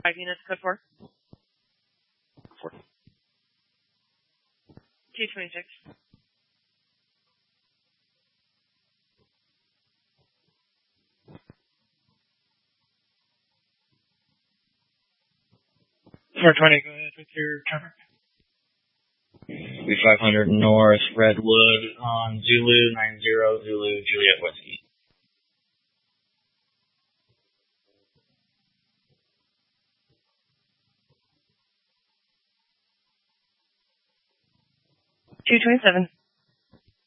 5 units, code 4. 226. Four 20, go ahead with your cover. B500 North, Redwood on Zulu 90 Zulu Juliet Whiskey. $227.